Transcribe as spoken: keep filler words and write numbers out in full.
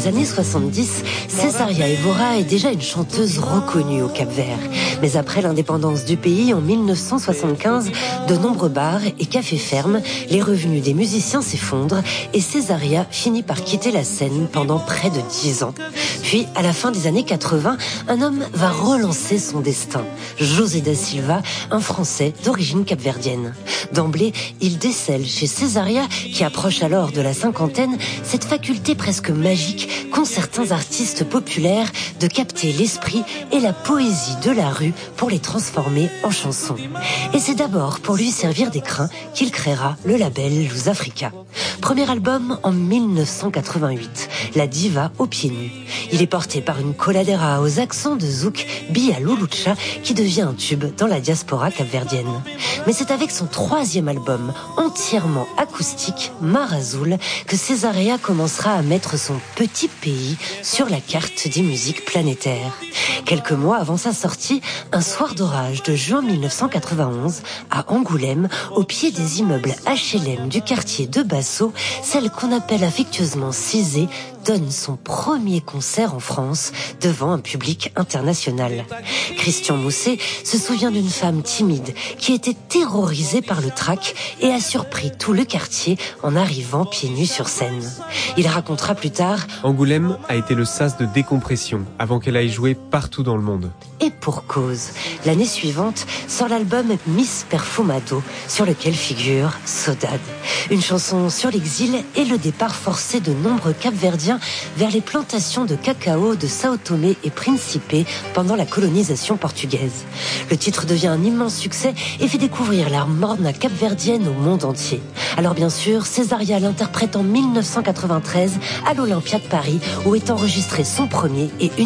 les années soixante-dix, Cesaria Évora est déjà une chanteuse reconnue au Cap-Vert. Mais après l'indépendance du pays en mille neuf cent soixante-quinze, de nombreux bars et cafés ferment, les revenus des musiciens s'effondrent et Cesaria finit par quitter la scène pendant près de dix ans. Puis, à la fin des années quatre-vingts, un homme va relancer son destin. José da Silva, un Français d'origine capverdienne. D'emblée, il décèle chez Cesaria, qui approche alors de la cinquantaine, cette faculté presque magique qu'ont certains artistes populaires de capter l'esprit et la poésie de la rue pour les transformer en chansons. Et c'est d'abord pour lui servir d'écrin qu'il créera le label Luz Africa. Premier album en mille neuf cent quatre-vingt-huit, La Diva aux pieds nus. Il est porté par une coladera aux accents de zouk, Bia Lulucha, qui devient un tube dans la diaspora capverdienne. Mais c'est avec son troisième album, entièrement acoustique, Mar Azul, que Cesaria commencera à mettre son petit pays sur la carte des musiques planétaires. Quelques mois avant sa sortie, un soir d'orage de juin mille neuf cent quatre-vingt-onze, à Angoulême, au pied des immeubles H L M du quartier de Basso, celle qu'on appelle affectueusement Cizé donne son premier concert en France devant un public international. Christian Mousset se souvient d'une femme timide qui était terrorisée par le trac et a surpris tout le quartier en arrivant pieds nus sur scène. Il racontera plus tard: Angoulême a été le sas de décompression avant qu'elle aille jouer partout dans le monde. Et pour cause, l'année suivante sort l'album Miss Perfumado, sur lequel figure Saudade. Une chanson sur l'exil et le départ forcé de nombreux Capverdiens vers les plantations de cacao de Sao Tomé et Principe pendant la colonisation portugaise. Le titre devient un immense succès et fait découvrir la morna capverdienne au monde entier. Alors bien sûr, Cesaria l'interprète en mille neuf cent quatre-vingt-treize à l'Olympia de Paris, où est enregistré son premier et unique